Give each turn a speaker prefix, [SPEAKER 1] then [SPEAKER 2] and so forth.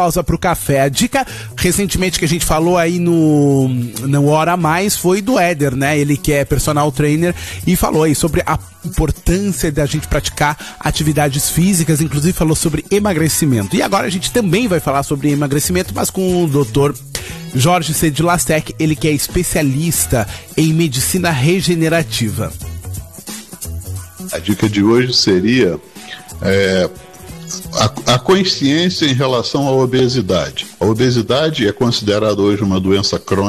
[SPEAKER 1] Pausa para o café. A dica recentemente que a gente falou aí no Hora a Mais foi do Éder, né? Ele que é personal trainer e falou aí sobre a importância da gente praticar atividades físicas, inclusive falou sobre emagrecimento. E agora a gente também vai falar sobre emagrecimento, mas com o Dr. Jorge C. de Lastec, ele que é especialista em medicina regenerativa.
[SPEAKER 2] A dica de hoje seria a consciência em relação à obesidade. A obesidade é considerada hoje uma doença crônica